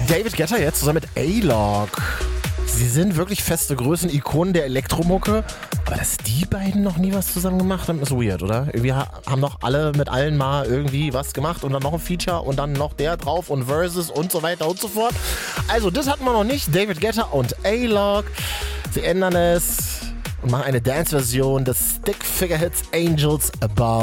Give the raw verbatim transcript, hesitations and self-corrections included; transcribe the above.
David Guetta jetzt zusammen mit A-Log. Sie sind wirklich feste Größen, Ikonen der Elektromucke. Aber dass die beiden noch nie was zusammen gemacht haben, ist weird, oder? Irgendwie haben doch alle mit allen mal irgendwie was gemacht und dann noch ein Feature und dann noch der drauf und Versus und so weiter und so fort. Also das hatten wir noch nicht. David Guetta und A-Log. Sie ändern es und machen eine Dance-Version des Stick-Figure-Hits Angels Above.